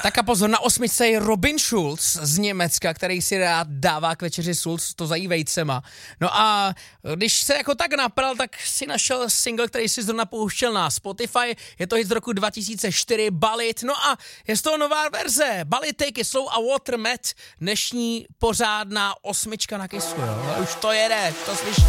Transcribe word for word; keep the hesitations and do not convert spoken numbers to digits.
Tak a pozor, na osmičce je Robin Schulz z Německa, který si rád dává k večeři Schulz, to zají vejcema. No a když se jako tak napral, tak si našel single, který si zrovna pouštěl na Spotify, je to hit z roku dva tisíce čtyři, Balit, no a je z toho nová verze, Balit, Take It Slow a Water Met, dnešní pořádná osmička na Kissu, jo, už to jede, to slyš.